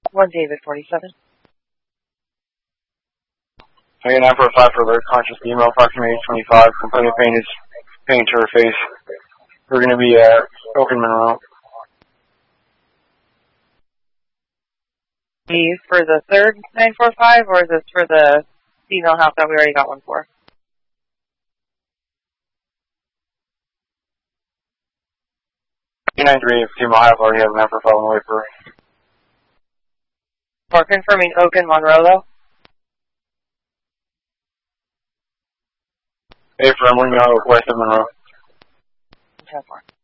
1 David 47. Hey, 945 for alert, conscious female, approximately 25, complaining of pain to her face. We're going to be at Oaken Monroe. These for the third 945, or is this for the female house that we already got one for? P93, female house already has an 945 on the way for. For confirming Oaken Monroe, though? Hey, firm, we're going to go west of Monroe. 10-4.